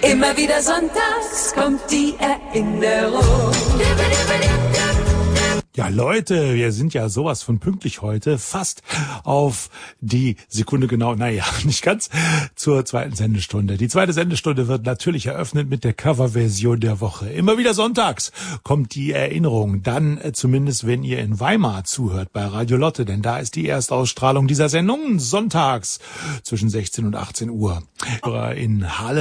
Immer wieder sonntags kommt die Erinnerung. Ja, Leute, wir sind ja sowas von pünktlich heute, fast auf die Sekunde genau, naja, nicht ganz, zur zweiten Sendestunde. Die zweite Sendestunde wird natürlich eröffnet mit der Coverversion der Woche. Immer wieder sonntags kommt die Erinnerung, dann zumindest, wenn ihr in Weimar zuhört bei Radio Lotte, denn da ist die Erstausstrahlung dieser Sendung sonntags zwischen 16 und 18 Uhr. In Halle